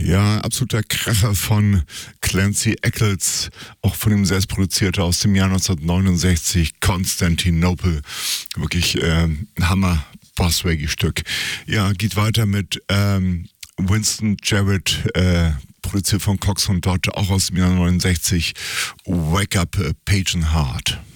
Ja, absoluter Kracher von Clancy Eccles, auch von ihm selbst produziert aus dem Jahr 1969, Constantinople. Wirklich ein Hammer Boss-Reggae-Stück. Ja, geht weiter mit Winston Jarrett, produziert von Cox und Dodge, auch aus dem Jahr 69, Wake Up, Page and Heart.